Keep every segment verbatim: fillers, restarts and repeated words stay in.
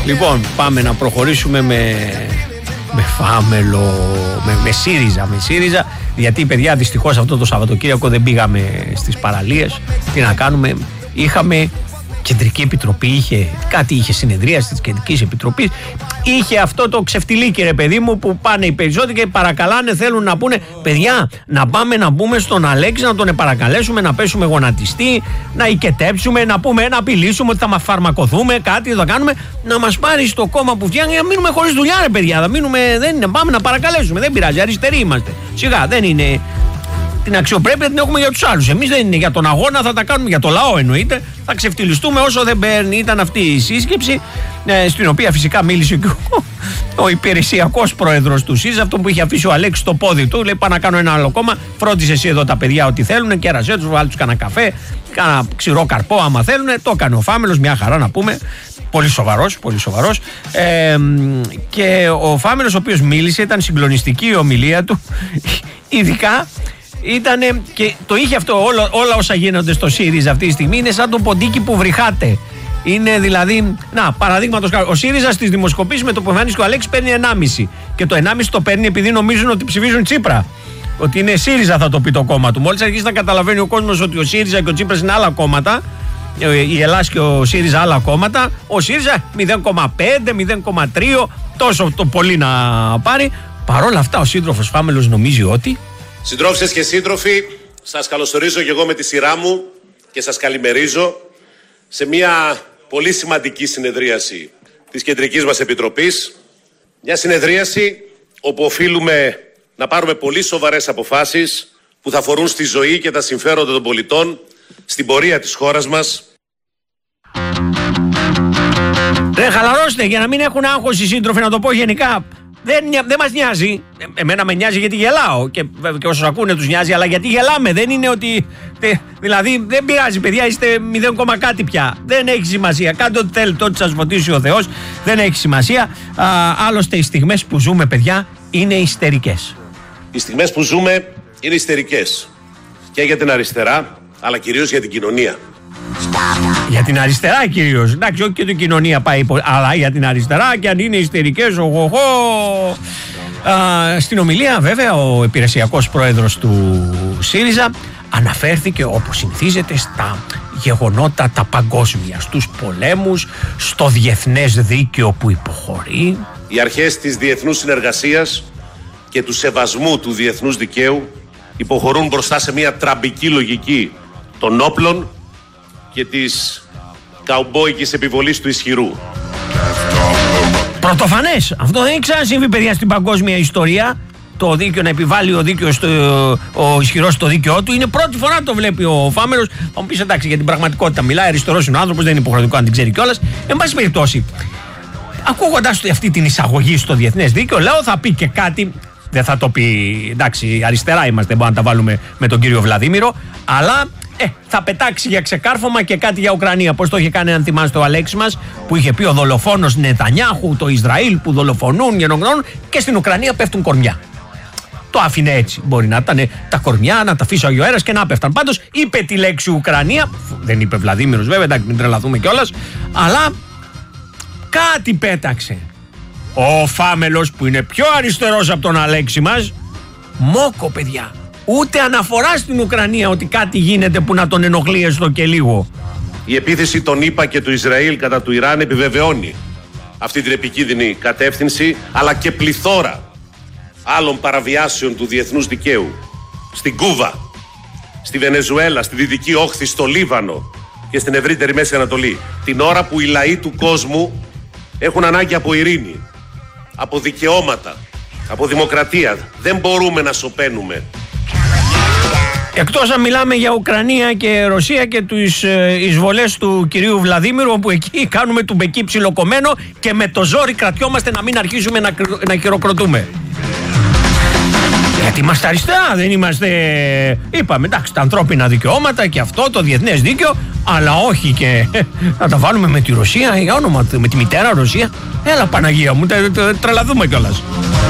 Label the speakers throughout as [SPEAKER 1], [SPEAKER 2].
[SPEAKER 1] Λοιπόν, πάμε να προχωρήσουμε με, με Φάμελο, με, με ΣΥΡΙΖΑ, με ΣΥΡΙΖΑ, γιατί παιδιά δυστυχώς αυτό το Σαββατοκύριακο δεν πήγαμε στις παραλίες. Τι να κάνουμε, είχαμε κεντρική επιτροπή, είχε κάτι, είχε συνεδρία της κεντρικής επιτροπής, είχε αυτό το ξεφτιλίκι ρε παιδί μου που πάνε οι περισσότεροι και παρακαλάνε, θέλουν να πούνε παιδιά να πάμε να μπούμε στον Αλέξη, να τον παρακαλέσουμε να πέσουμε γονατιστή, να οικετέψουμε, να πούμε, να απειλήσουμε ότι θα μας φαρμακοθούμε, κάτι θα κάνουμε, να μας πάρει στο κόμμα που φτιάχνει, να μείνουμε χωρίς δουλειά ρε παιδιά, θα μείνουμε, δεν είναι, πάμε να παρακαλέσουμε, δεν πειράζει, αριστεροί είμαστε, σιγά, δεν είναι. Την αξιοπρέπεια την έχουμε για τους άλλους. Εμείς δεν είναι για τον αγώνα, θα τα κάνουμε για το λαό εννοείται. Θα ξεφτυλιστούμε όσο δεν παίρνει. Ήταν αυτή η σύσκεψη, ε, στην οποία φυσικά μίλησε και ο, ο υπηρεσιακός πρόεδρος του ΣΥΡΙΖΑ, αυτό που είχε αφήσει ο Αλέξης στο πόδι του. Λέει: πάω να κάνω ένα άλλο κόμμα. Φρόντισε εσύ εδώ τα παιδιά ό,τι θέλουν, κέρασέ τους, βάλει τους κανένα καφέ, κανένα ξηρό καρπό άμα θέλουν. Το έκανε ο Φάμελος, μια χαρά να πούμε. Πολύ σοβαρός, πολύ σοβαρός. Ε, και ο Φάμελος, ο οποίος μίλησε, ήταν συγκλονιστική η ομιλία του, ειδικά. Ήτανε και το είχε αυτό, όλα, όλα όσα γίνονται στο ΣΥΡΙΖΑ αυτή τη στιγμή είναι σαν το ποντίκι που βρυχάται. Είναι δηλαδή, να παραδείγματος χάρη, ο ΣΥΡΙΖΑ στις δημοσκοπήσεις με το που εμφανίστηκε ο Αλέξης παίρνει ενάμιση. Και το ενάμιση το παίρνει επειδή νομίζουν ότι ψηφίζουν Τσίπρα. Ότι είναι ΣΥΡΙΖΑ θα το πει το κόμμα του. Μόλις αρχίσει να καταλαβαίνει ο κόσμος ότι ο ΣΥΡΙΖΑ και ο Τσίπρας είναι άλλα κόμματα, η Ελλάδα και ο ΣΥΡΙΖΑ άλλα κόμματα, ο ΣΥΡΙΖΑ μηδέν κόμμα πέντε, μηδέν κόμμα τρία, τόσο το πολύ να πάρει. Παρ' όλα αυτά ο σύντροφος Φάμελος νομίζει ότι.
[SPEAKER 2] Συντρόφισσες και σύντροφοι, σας καλωσορίζω και εγώ με τη σειρά μου και σας καλημερίζω σε μια πολύ σημαντική συνεδρίαση της Κεντρικής μας Επιτροπής. Μια συνεδρίαση όπου οφείλουμε να πάρουμε πολύ σοβαρές αποφάσεις που θα αφορούν στη ζωή και τα συμφέροντα των πολιτών, στην πορεία της χώρας μας.
[SPEAKER 1] Ρε χαλαρώστε για να μην έχουν άγχος οι σύντροφοι, να το πω γενικά. Δεν, δεν μας νοιάζει. Ε, εμένα με νοιάζει γιατί γελάω και, και όσους ακούνε τους νοιάζει, αλλά γιατί γελάμε. Δεν είναι ότι. Τε, δηλαδή δεν πειράζει, παιδιά, είστε μηδέν κάτι πια. Δεν έχει σημασία. Κάντε ό,τι θέλετε, ό,τι σας φωτίσει ο Θεός. Δεν έχει σημασία. Α, άλλωστε, οι στιγμές που ζούμε, παιδιά, είναι ιστερικές.
[SPEAKER 2] Οι στιγμές που ζούμε είναι ιστερικές. Και για την αριστερά, αλλά κυρίως για την κοινωνία.
[SPEAKER 1] Για την αριστερά κυρίως. Εντάξει, όχι και την κοινωνία πάει, αλλά για την αριστερά και αν είναι ιστερικές, οχοχο. Στην ομιλία, βέβαια, ο υπηρεσιακός πρόεδρος του ΣΥΡΙΖΑ αναφέρθηκε, όπως συνηθίζεται, στα γεγονότα τα παγκόσμια, στους πολέμους, στο διεθνές δίκαιο που υποχωρεί.
[SPEAKER 2] Οι αρχές της διεθνούς συνεργασίας και του σεβασμού του διεθνούς δικαίου υποχωρούν μπροστά σε μια τραμπική λογική των όπλων και της καουμπόικης επιβολής του ισχυρού.
[SPEAKER 1] Πρωτοφανές. Αυτό δεν έχει ξανασυμβεί, παιδιά, στην παγκόσμια ιστορία. Το δίκαιο να επιβάλλει ο, δίκαιο στο, ο ισχυρός το δίκαιό του. Είναι πρώτη φορά το βλέπει ο Φάμελος. Θα μου πεις εντάξει, για την πραγματικότητα μιλάει, αριστερός είναι ο άνθρωπος, δεν είναι υποχρεωτικό αν την ξέρει κιόλας. Εν πάση περιπτώσει, ακούγοντας αυτή την εισαγωγή στο διεθνές δίκαιο, λέω θα πει και κάτι. Δεν θα το πει, εντάξει, αριστερά είμαστε, μπορούμε να τα βάλουμε με τον κύριο Βλαδίμηρο, αλλά ε, θα πετάξει για ξεκάρφωμα και κάτι για Ουκρανία. Πώς το είχε κάνει, αν θυμάστε, ο Αλέξης μας, που είχε πει ο δολοφόνος Νετανιάχου, το Ισραήλ που δολοφονούν, γενοκτονούν, και στην Ουκρανία πέφτουν κορμιά. Το άφηνε έτσι. Μπορεί να ήταν τα κορμιά, να τα αφήσει ο αέρας και να πέφταν. Πάντως είπε τη λέξη Ουκρανία, δεν είπε Βλαδίμηρος βέβαια, εντάξει, μην τρελαθούμε κιόλας, αλλά κάτι πέταξε. Ο Φάμελος, που είναι πιο αριστερός από τον Αλέξη μας, μόκο, παιδιά. Ούτε αναφορά στην Ουκρανία ότι κάτι γίνεται που να τον ενοχλεί έστω και λίγο.
[SPEAKER 2] Η επίθεση των ΗΠΑ και του Ισραήλ κατά του Ιράν επιβεβαιώνει αυτή την επικίνδυνη κατεύθυνση, αλλά και πληθώρα άλλων παραβιάσεων του διεθνούς δικαίου. Στην Κούβα, στη Βενεζουέλα, στη Δυτική Όχθη, στο Λίβανο και στην ευρύτερη Μέση Ανατολή. Την ώρα που οι λαοί του κόσμου έχουν ανάγκη από ειρήνη, από δικαιώματα, από δημοκρατία. Δεν μπορούμε να σωπαίνουμε.
[SPEAKER 1] Εκτός αν μιλάμε για Ουκρανία και Ρωσία και τις εισβολές του κυρίου Βλαδίμηρου, όπου εκεί κάνουμε του μπεκί ψιλοκομμένο και με το ζόρι κρατιόμαστε να μην αρχίσουμε να, να χειροκροτούμε. Γιατί είμαστε αριστερά, δεν είμαστε. Είπαμε εντάξει, τα ανθρώπινα δικαιώματα και αυτό, το διεθνές δίκαιο, αλλά όχι και να τα βάλουμε με τη Ρωσία, για όνομα, με τη μητέρα Ρωσία. Έλα Παναγία μου, τρελαθούμε κιόλας.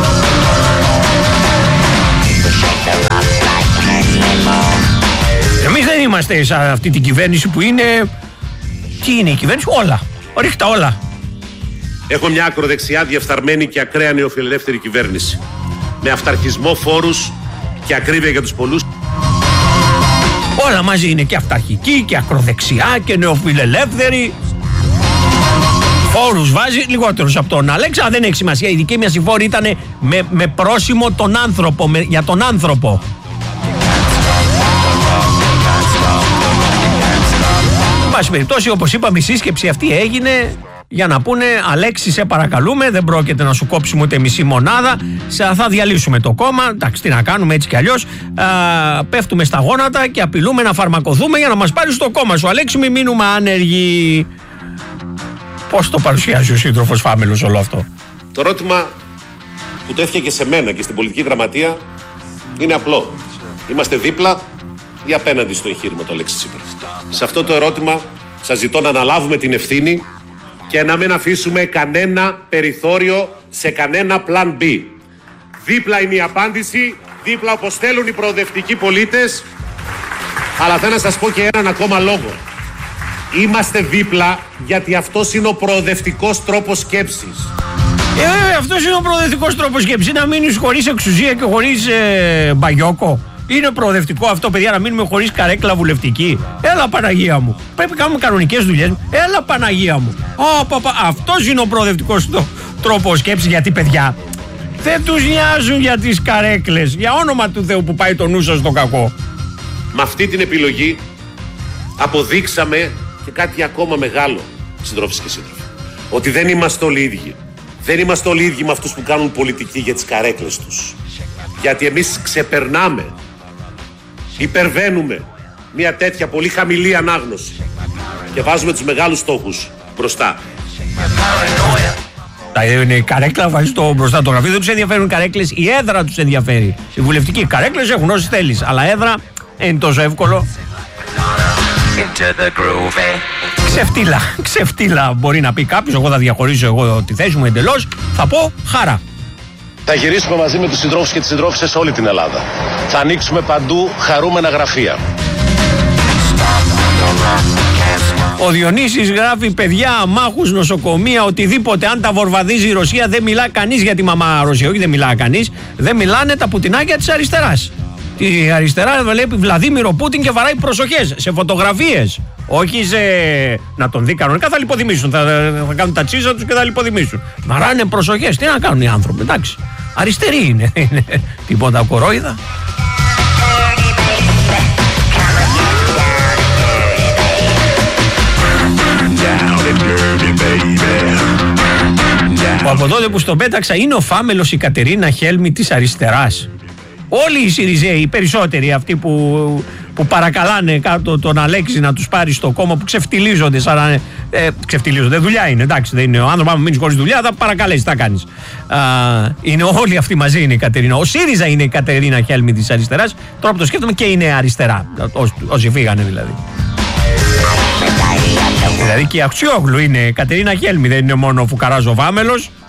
[SPEAKER 1] Εμείς δεν είμαστε σε αυτή την κυβέρνηση που είναι. Τι είναι η κυβέρνηση, όλα. Ρίχτα όλα.
[SPEAKER 2] Έχω μια ακροδεξιά, διεφθαρμένη και ακραία νεοφιλελεύθερη κυβέρνηση. Με αυταρχισμό, φόρους και ακρίβεια για τους πολλούς.
[SPEAKER 1] Όλα μαζί είναι, και αυταρχική και ακροδεξιά και νεοφιλελεύθερη. Φόρους βάζει, λιγότερους από τον Αλέξα, δεν έχει σημασία. Η δική μας η φόρη ήταν με, με πρόσημο τον άνθρωπο, με, για τον άνθρωπο. Εν πάση περιπτώσει, όπως είπαμε, η σύσκεψη αυτή έγινε για να πούνε Αλέξη, σε παρακαλούμε, δεν πρόκειται να σου κόψουμε ούτε μισή μονάδα, θα διαλύσουμε το κόμμα, εντάξει, τι να κάνουμε, έτσι κι αλλιώς α, πέφτουμε στα γόνατα και απειλούμε να φαρμακοθούμε για να μας πάρει στο κόμμα σου, Αλέξη, μην μείνουμε άνεργοι. Πώς το παρουσιάζει ο σύντροφος Φάμελος όλο αυτό?
[SPEAKER 2] Το ερώτημα που τέθηκε και σε μένα και στην πολιτική γραμματεία είναι απλό. Είμαστε δίπλα ή απέναντι στο εγχείρημα του Αλέξη Τσίπρα? Σε αυτό το ερώτημα σας ζητώ να αναλάβουμε την ευθύνη και να μην αφήσουμε κανένα περιθώριο σε κανένα πλάν B. Δίπλα είναι η απάντηση, δίπλα όπως θέλουν οι προοδευτικοί πολίτες, αλλά θέλω να σας πω και έναν ακόμα λόγο. Είμαστε δίπλα γιατί αυτός είναι ο προοδευτικός τρόπος σκέψης.
[SPEAKER 1] Ε, αυτός είναι ο προοδευτικός τρόπος σκέψης, να μείνεις χωρίς εξουσία και χωρίς ε, μπαγιόκο. Είναι προοδευτικό αυτό, παιδιά, να μείνουμε χωρίς καρέκλα βουλευτική? Έλα, Παναγία μου. Πρέπει να κάνουμε κανονικές δουλειές. Έλα, Παναγία μου. Ω, παπα, αυτός είναι ο προοδευτικός τρόπος σκέψης, γιατί, παιδιά, δεν τους νοιάζουν για τις καρέκλες. Για όνομα του Θεού που πάει το νου σας στο κακό.
[SPEAKER 2] Με αυτή την επιλογή αποδείξαμε και κάτι ακόμα μεγάλο, συντρόφισσες και σύντροφοι. Ότι δεν είμαστε όλοι ίδιοι. Δεν είμαστε όλοι ίδιοι με αυτούς που κάνουν πολιτική για τις καρέκλες τους. Γιατί εμείς ξεπερνάμε, υπερβαίνουμε μια τέτοια πολύ χαμηλή ανάγνωση και βάζουμε τους μεγάλους στόχους μπροστά.
[SPEAKER 1] Η καρέκλα βάζει το μπροστά το γραφείο, δεν τους ενδιαφέρουν οι καρέκλες, η έδρα τους ενδιαφέρει. Οι βουλευτικοί καρέκλες έχουν όσες θέλεις, αλλά έδρα είναι τόσο εύκολο. Ξεφτύλα, ξεφτύλα μπορεί να πει κάποιος. Εγώ θα διαχωρίσω εγώ τη θέση μου εντελώς. Θα πω χαρά.
[SPEAKER 3] Θα γυρίσουμε μαζί με τους συντρόφους και τις συντρόφισσες σε όλη την Ελλάδα. Θα ανοίξουμε παντού χαρούμενα γραφεία.
[SPEAKER 1] Ο Διονύσης γράφει, παιδιά, αμάχους, νοσοκομεία, οτιδήποτε. Αν τα βορβαδίζει η Ρωσία, δεν μιλά κανείς για τη μαμά Ρωσία. Όχι, δεν μιλά κανείς. Δεν μιλάνε τα πουτινάκια της αριστεράς. Η αριστερά βλέπει Βλαδίμηρο Πούτιν και βαράει προσοχές σε φωτογραφίες. Όχι σε να τον δει κανονικά, θα λιποδημήσουν. Θα, θα κάνουν τα τσίζα τους και θα λιποδημήσουν. Βαράνε προσοχές. Τι να κάνουν οι άνθρωποι, εντάξει. Αριστεροί είναι. Τίποτα κορόιδα. Ο από τότε που στον πέταξα είναι ο Φάμελος η Κατερίνα Χέλμη της αριστεράς. Όλοι οι Σιριζέοι, οι περισσότεροι αυτοί που, που παρακαλάνε κάτω τον Αλέξη να τους πάρει στο κόμμα, που ξεφτιλίζονται σαν να ε, ξεφτιλίζονται, δουλειά είναι, εντάξει, δεν είναι ο άνθρωπος, άμα μείνεις χωρίς δουλειά θα παρακαλέσεις, θα κάνεις. Α, είναι όλοι αυτοί μαζί, είναι η Κατερίνα. Ο ΣΥΡΙΖΑ είναι η Κατερίνα Χέλμη της αριστεράς, τώρα που το σκέφτομαι, και είναι αριστερά, ό, όσοι φύγανε δηλαδή. Δηλαδή και η Αξιόγλου είναι η Κατερίνα Χέλμη, δεν είναι μόνο ο Φουκαράς ο Βάμελος.